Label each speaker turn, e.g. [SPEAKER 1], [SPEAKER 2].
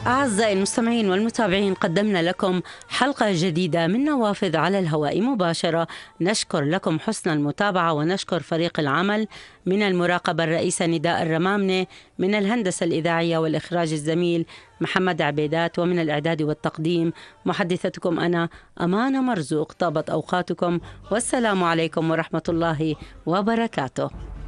[SPEAKER 1] أعزائي المستمعين والمتابعين، قدمنا لكم حلقة جديدة من نوافذ على الهواء مباشرة. نشكر لكم حسن المتابعة ونشكر فريق العمل من المراقبة الرئيسة نداء الرمامنة، من الهندسة الإذاعية والإخراج الزميل محمد عبيدات، ومن الإعداد والتقديم محدثتكم أنا أمانة مرزوق. طابت أوقاتكم والسلام عليكم ورحمة الله وبركاته.